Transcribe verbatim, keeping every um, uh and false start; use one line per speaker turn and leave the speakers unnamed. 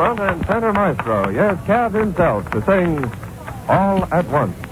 front and center maestro, yes, Cab himself, to sing All at Once.